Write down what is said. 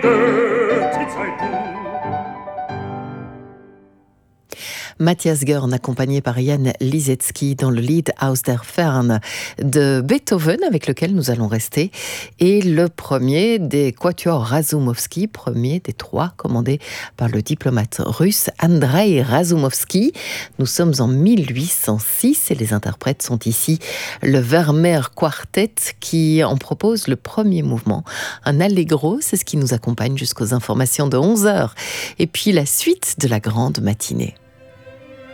Matthias Görn, accompagné par Jan Liszewski dans le Lied aus der Ferne de Beethoven, avec lequel nous allons rester, et le premier des quatuors Razumovsky, premier des trois commandés par le diplomate russe Andreï Razumovsky. Nous sommes en 1806 et les interprètes sont ici le Vermeer Quartet qui en propose le premier mouvement, un allegro, c'est ce qui nous accompagne jusqu'aux informations de 11h, et puis la suite de la grande matinée.